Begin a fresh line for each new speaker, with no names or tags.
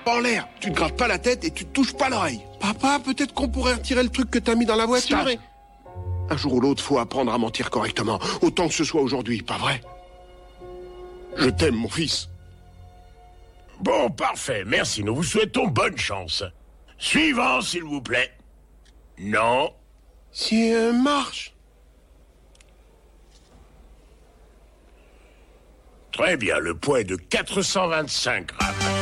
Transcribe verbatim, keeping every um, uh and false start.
En l'air, tu te grattes pas la tête et tu te touches pas l'oreille. Papa, peut-être qu'on pourrait retirer le truc que t'as mis dans la voiture et... Un jour ou l'autre, faut apprendre à mentir correctement. Autant que ce soit aujourd'hui, pas vrai? Je t'aime, mon fils.
Bon, parfait, merci. Nous vous souhaitons bonne chance. Suivant, s'il vous plaît. Non.
Si euh, marche.
Très bien, le poids est de quatre cent vingt-cinq grammes.